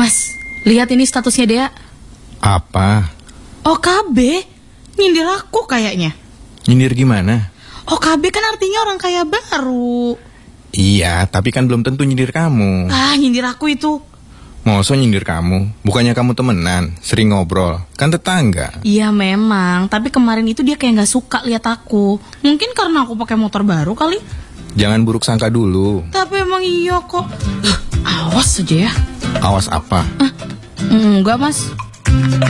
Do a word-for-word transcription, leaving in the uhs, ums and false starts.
Mas, lihat ini statusnya Dea. Apa? O K B, nyindir aku kayaknya. Nyindir gimana? O K B kan artinya orang kaya baru. Iya, tapi kan belum tentu nyindir kamu. Ah, nyindir aku itu. Masa nyindir kamu? Bukannya kamu temenan, sering ngobrol, kan tetangga. Iya memang, tapi kemarin itu dia kayak gak suka lihat aku. Mungkin karena aku pakai motor baru kali. Jangan buruk sangka dulu. Tapi emang iya kok. Ih, awas aja ya. Awas apa? Ah, enggak mas.